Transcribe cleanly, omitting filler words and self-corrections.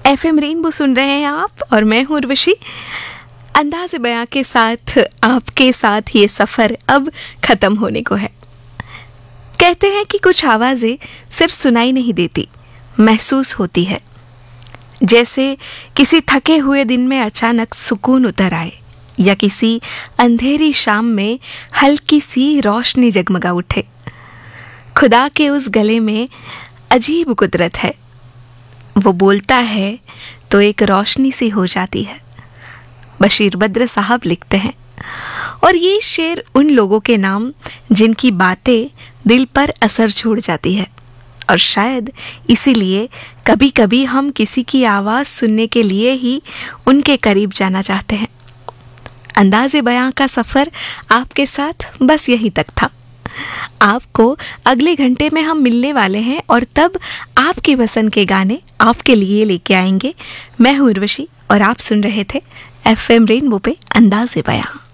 FM rainbow सुन रहे हैं आप और मैं हूँ उर्वशी। अंदाज़े बयां के साथ आपके साथ ये सफ़र अब ख़त्म होने को है। कहते हैं कि कुछ आवाज़ें सिर्फ सुनाई नहीं देती, महसूस होती है। जैसे किसी थके हुए दिन में अचानक सुकून उतर आए या किसी अंधेरी शाम में हल्की सी रोशनी जगमगा उठे। खुदा के उस गले में अजीब कुदरत है। वो बोलता है तो एक रोशनी सी हो जाती है। बशीर बद्र साहब लिखते हैं। और ये शेर उन लोगों के नाम जिनकी बातें दिल पर असर छोड़ जाती है, और शायद इसीलिए कभी कभी हम किसी की आवाज़ सुनने के लिए ही उनके करीब जाना चाहते हैं। अंदाज़े बयां का सफ़र आपके साथ बस यहीं तक था। आपको अगले घंटे में हम मिलने वाले हैं और तब आपकी पसंद के गाने आपके लिए लेके आएंगे। मैं हूँ उर्वशी और आप सुन रहे थे FM रेनबो पे अंदाज़े बयां।